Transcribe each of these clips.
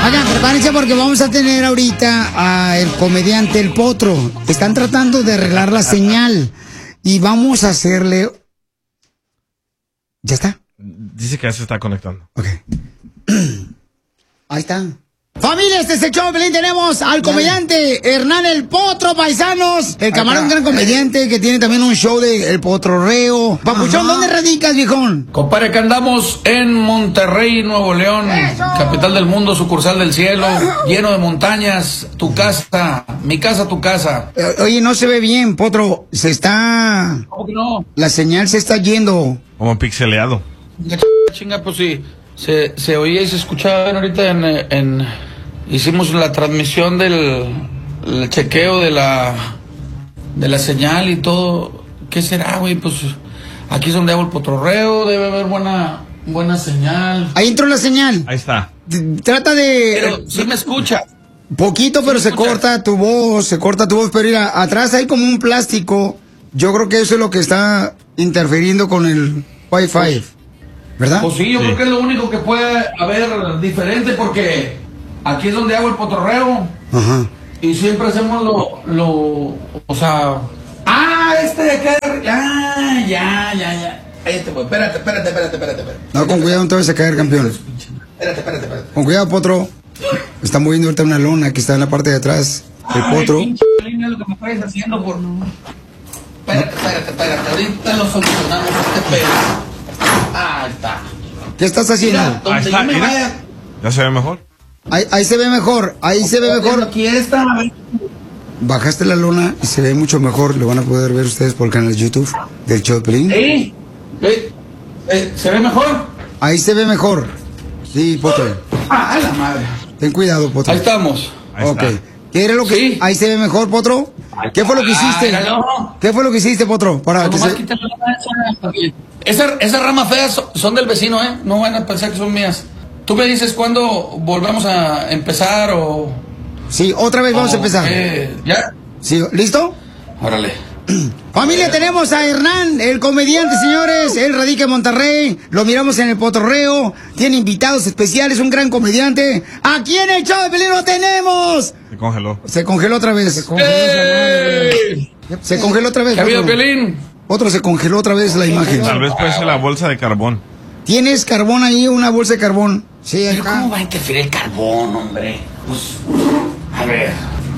Oigan, prepárense porque vamos a tener ahorita al comediante El Potro. Están tratando de arreglar la señal y vamos a hacerle... ¿Ya está? Dice que ya se está conectando. Ok. Ahí está. Familia, este es el show de Pelín. Tenemos al comediante Hernán El Potro, paisanos. El camarón, gran comediante que tiene también un show de El Potrorreo. Papuchón, ¿dónde radicas, viejón? Compadre, que andamos en Monterrey, Nuevo León, capital del mundo, sucursal del cielo, lleno de montañas. Tu casa, mi casa, tu casa. Oye, no se ve bien, Potro. Se está... ¿Cómo que no? La señal se está yendo. Como pixeleado. Chinga, pues sí. Se oía y se escuchaba ahorita hicimos la transmisión del chequeo de la señal y todo. ¿Qué será, güey? Pues aquí es donde hago el potrorreo, debe haber buena señal. Ahí entró la señal. Ahí está. Trata de... Pero sí me escucha. Poquito, pero se corta tu voz, pero mira, atrás hay como un plástico. Yo creo que eso es lo que está interfiriendo con el Wi-Fi, ¿verdad? Pues sí, yo creo que es lo único que puede haber diferente porque aquí es donde hago el potrorreo. Ajá. Y siempre hacemos o sea... de acá. Ya. Espérate. No, con cuidado, no te vas a caer, campeón. Espérate. Con cuidado, Potro. Está moviendo ahorita una lona que está en la parte de atrás. El Potro. Mira lo que me estás haciendo por... Espérate. Ahorita lo solucionamos este pedo. Ahí está. ¿Qué estás haciendo? Mira, donde Ahí está, yo me mira. vaya... ¿Ya se ve mejor? Ahí se ve mejor. Aquí está. Bajaste la lona y se ve mucho mejor. Lo van a poder ver ustedes por el canal de YouTube del show de Pelín. ¿Se ve mejor? Ahí se ve mejor. Sí, Potro. La madre. Ten cuidado, Potro. Ahí estamos. Ahí Ok. está. ¿Qué era lo que... Sí. Ahí se ve mejor, Potro? ¿Qué fue lo que hiciste? No. ¿Qué fue lo que hiciste, Potro? Para que Nomás se... quítale la mancha. Esas ramas feas son del vecino, ¿eh? No van a pensar que son mías. Tú me dices cuándo volvemos a empezar o... Sí, otra vez vamos a empezar. ¿Ya? Sí, ¿listo? Órale. Familia, tenemos a Hernán, el comediante, señores. Él radica en Monterrey. Lo miramos en el Potrorreo. Tiene invitados especiales, un gran comediante. Aquí en el show de Pelín lo tenemos. Se congeló. Se congeló otra vez. Se congeló otra vez. ¿Qué ha habido, Potro. Piolín? Otro se congeló otra vez la imagen. Tal vez puede ser la bolsa de carbón. ¿Tienes carbón ahí, una bolsa de carbón? Sí, ¿Pero acá. cómo va a interferir el carbón, hombre? Pues, a ver.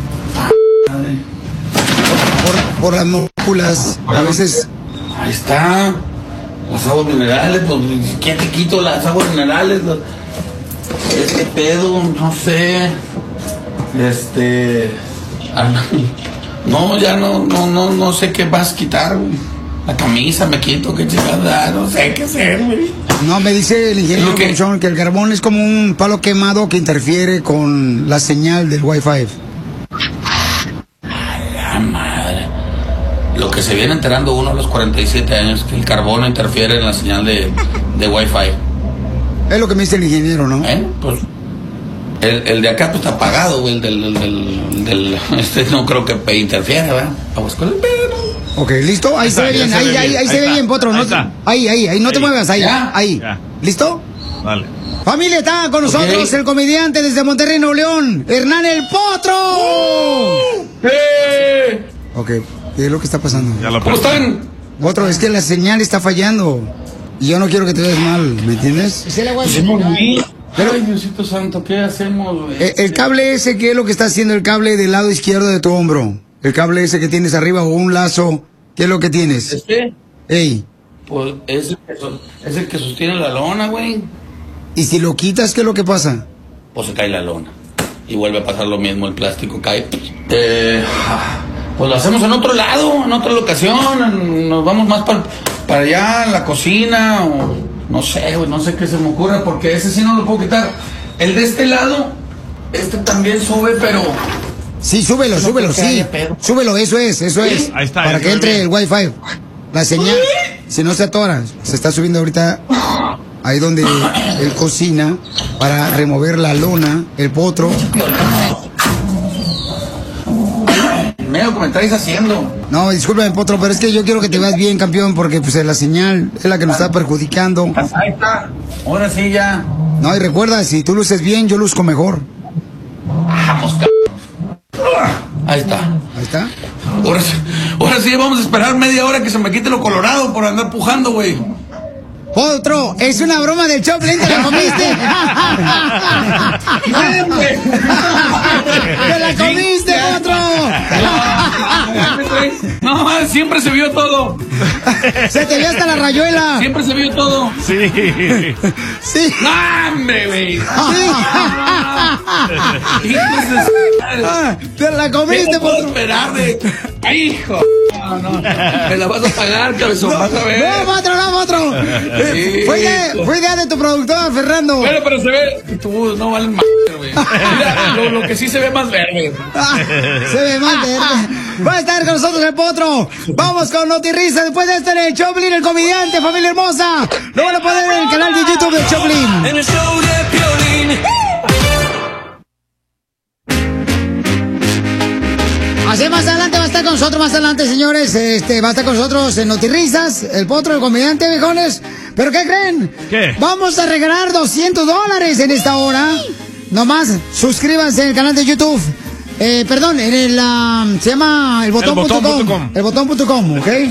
Por las moléculas. A veces. Ahí está. Las aguas minerales, pues, ¿quién te quito las aguas minerales? Este pedo, no sé. No, ya no sé qué vas a quitar, güey. La camisa me quito, qué chingada, no sé qué hacer, güey. No, me dice el ingeniero Papuchón que el carbón es como un palo quemado que interfiere con la señal del Wi-Fi. A la madre. Lo que se viene enterando uno a los 47 años, que el carbono interfiere en la señal de Wi-Fi. Es lo que me dice el ingeniero, ¿no? Pues el de acá pues está apagado, güey, no creo que interfiera, ¿verdad? Vamos con el pedo. Ok, ¿listo? Ahí se ve bien, ahí se ve bien, Potro. Ahí, no te muevas, ahí. Ya. ¿Listo? Dale. Familia, está con nosotros el comediante desde Monterrey, Nuevo León, Hernán El Potro. Ok, ¿qué es lo que está pasando? ¿Cómo están? Potro, es que la señal está fallando. Y yo no quiero que te veas mal, ¿me entiendes? Pero, ay, Diosito Santo, ¿qué hacemos, güey? El cable ese, ¿qué es lo que está haciendo el cable del lado izquierdo de tu hombro? El cable ese que tienes arriba o un lazo, ¿qué es lo que tienes? Ey. Pues es el que sostiene la lona, güey. ¿Y si lo quitas, qué es lo que pasa? Pues se cae la lona. Y vuelve a pasar lo mismo, el plástico cae. Pues lo hacemos en otro lado, en otra locación. Nos vamos más para allá, en la cocina, o no sé, güey, no sé qué se me ocurra, porque ese sí no lo puedo quitar. El de este lado, también sube, pero... Sí, súbelo, sí. Súbelo, eso es. Ahí está. Para que entre el Wi-Fi. La señal, si no se atora, se está subiendo ahorita ahí donde él cocina para remover la lona, el potro. Mira lo que me estáis haciendo. No, discúlpame, Potro, pero es que yo quiero que te veas bien, campeón, porque pues la señal es la que nos está perjudicando. Ahí está. Ahora sí ya. No, y recuerda, si tú luces bien, yo luzco mejor. Vamos, Ahí está. Ahí está. Ahora sí vamos a esperar media hora que se me quite lo colorado por andar pujando, güey. Potro, es una broma del Choplin, ¿te la comiste? ¡Te la comiste, Potro! No, siempre se vio todo. Se te vio hasta la rayuela. Siempre se vio todo. Sí. Sí. ¡No, hombre, güey! ¡Te la comiste, ¿Qué puedo Potro! esperar de...? ¡Ay, hijo! No. Me la vas a pagar, cabezón. Vas a ver. ¡No, Potro, no, Potro! Sí. Fue idea de tu productor, Fernando. Bueno, pero se ve... Tú no valen más, güey. Mira, lo que sí se ve más verde. Se ve mal verde. Va a estar con nosotros el Potro. Vamos con Notirrisa. Después de este en el Choplin, el comediante, familia hermosa. Lo van a poner en el canal de YouTube de Choplin. En el show de Piolín. Así más adelante va a estar con nosotros, más adelante, señores, va a estar con nosotros en Notirrisas, el Potro, el comediante, viejones. ¿Pero qué creen? ¿Qué? Vamos a regalar $200 en esta hora. Nomás, suscríbanse en el canal de YouTube. Perdón, en el, se llama elbotón.com. elbotón.com. Elbotón.com, ¿ok?